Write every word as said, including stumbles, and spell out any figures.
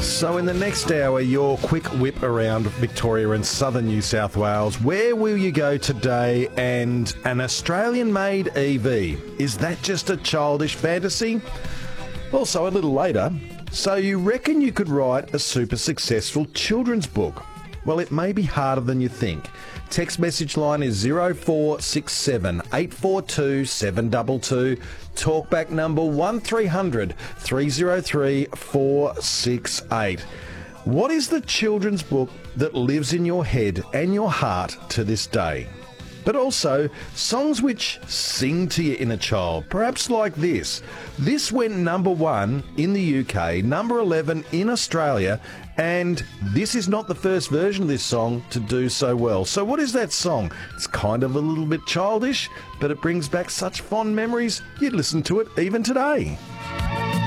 So in the next hour, your quick whip around Victoria and southern New South Wales. Where will you go today? And an Australian-made E V. Is that just a childish fantasy? Also, a little later, so you reckon you could write a super successful children's book? Well, it may be harder than you think. Text message line is zero four six seven, eight four two, seven two two. Talkback number one three hundred, three oh three, four six eight. What is the children's book that lives in your head and your heart to this day? But also songs which sing to your inner child, perhaps like this. This went number one in the U K, number eleven in Australia, and this is not the first version of this song to do so well. So what is that song? It's kind of a little bit childish, but it brings back such fond memories, you'd listen to it even today.